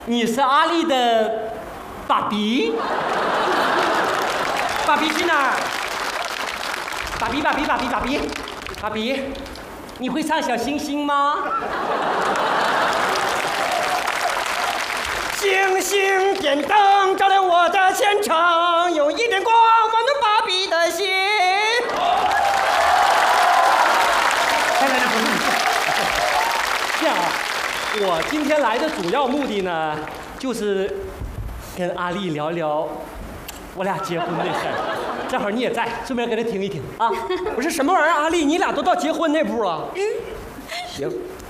你是阿丽的爸比？爸比去哪儿？爸比，你会唱小星星吗？ 星星点灯照亮我的前程，有一点光温暖爸比的心。 来，不是。这样啊，我今天来的主要目的呢，就是跟阿丽聊聊我俩结婚的事儿。正好你也在，顺便给她听一听啊。 不是什么玩意儿，阿丽，你俩都到结婚那步了？行。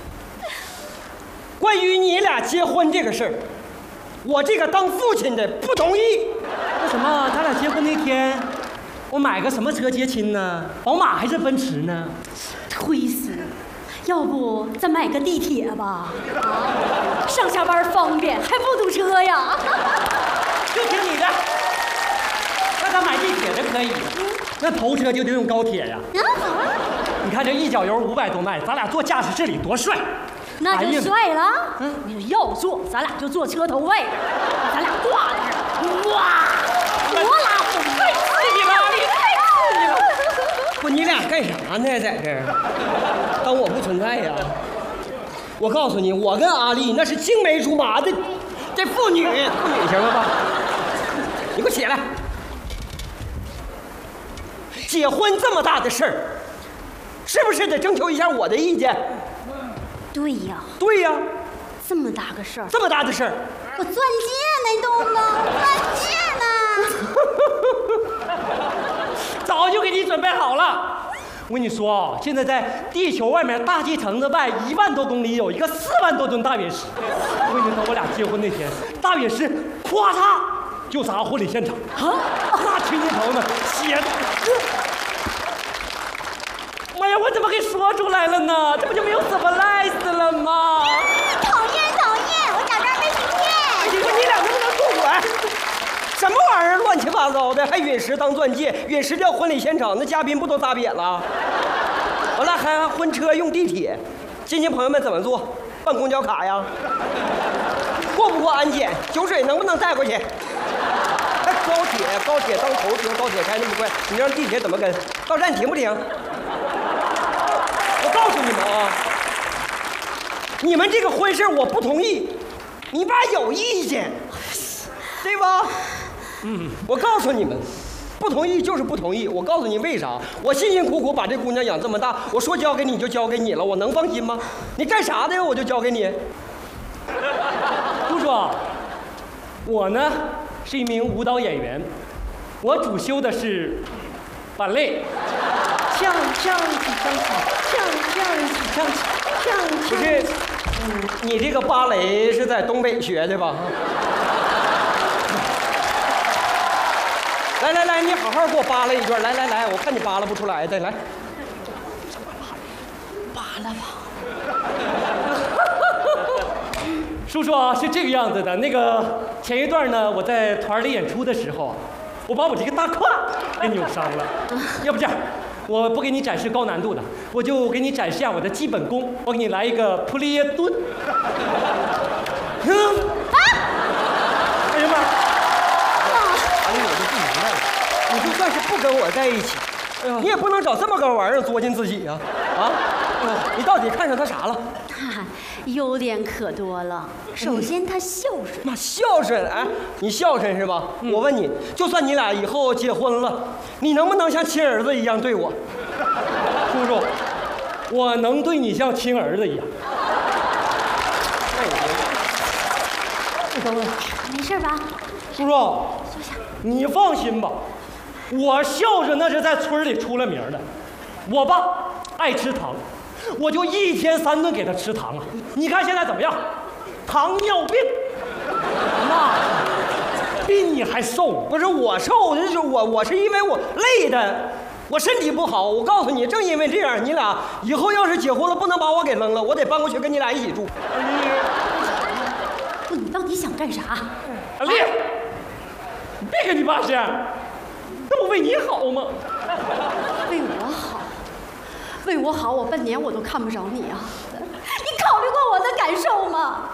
关于你俩结婚这个事儿，我这个当父亲的不同意。 为什么？咱俩结婚那天，我买个什么车接亲呢？宝马还是奔驰呢？ 忒死了！要不咱买个地铁吧？啊，上下班方便，还不堵车呀？ 就听你的。那咱买地铁的可以，那头车就得用高铁呀。 好啊。 你看这一脚油500多迈，咱俩坐驾驶室里多帅！ 那就帅了。你要坐，咱俩就坐车头位，咱俩挂那儿，哇，多拉风，太刺激了，太刺激了！ 不，你俩干啥呢？在这儿当我不存在呀？我告诉你，我跟阿丽那是青梅竹马的妇女行了吧？你给我起来！结婚这么大的事儿，是不是得征求一下我的意见？ 对呀， 对呀， 这么大个事儿， 这么大的事儿， 我钻戒呢，你懂吗？钻戒呢？早就给你准备好了。我跟你说啊，现在在地球外面大气层子外1万多公里有一个4万多吨大陨石。我跟你说，我俩结婚那天，大陨石咵嚓就砸婚礼现场啊！那亲戚朋友们血的。妈呀！我怎么给说出来了呢？这不就没有surprise了吗？ 讨厌！我假装没听见。 你俩能不能住嘴？什么玩意儿，乱七八糟的，还陨石当钻戒，陨石掉婚礼现场，那嘉宾不都砸瘪了？完了还婚车用地铁，亲戚朋友们怎么做？办公交卡呀？过不过安检？酒水能不能带过去？哎，高铁当头车，高铁开那么快，你让地铁怎么跟？到站停不停？我告诉你们啊，你们这个婚事我不同意，你爸有意见，对吧？我告诉你们，不同意就是不同意。我告诉你为啥？我辛辛苦苦把这姑娘养这么大，我说交给你就交给你了，我能放心吗？你干啥的我就交给你。 叔叔，我呢是一名舞蹈演员，我主修的是芭蕾。 不是，你这个芭蕾是在东北学的吧？来，你好好给我扒拉一段，来，我看你扒拉不出来的，来， 扒拉吧。 叔叔啊，是这个样子的，那个前一段呢，我在团里演出的时候，我把我这个大胯给扭伤了。要不这样，我不给你展示高难度的，我就给你展示下我的基本功。我给你来一个普利耶蹲。哎呀妈！ 阿丽，我就不明白了，你就算是不跟我在一起，你也不能找这么个玩意儿作践自己呀！你到底看上他啥了？ 优点可多了。首先他孝顺。 妈，孝顺！哎，你孝顺是吧？我问你，就算你俩以后结婚了，你能不能像亲儿子一样对我？ 叔叔，我能对你像亲儿子一样。 那也行。 你等等， 没事吧？ 叔叔，你放心吧，我孝顺那是在村里出了名的。我爸爱吃糖，我就1天3顿给他吃糖啊。你看现在怎么样？糖尿病，那比你还瘦。 不是我瘦，就是我是因为我累的，我身体不好。我告诉你，正因为这样，你俩以后要是结婚了，不能把我给扔了，我得搬过去跟你俩一起住。 不，你到底想干啥？ 阿丽，你别跟你爸这样，那不为你好吗？ 为我好，为我好，我半年我都看不着你啊！你考虑过我的感受吗？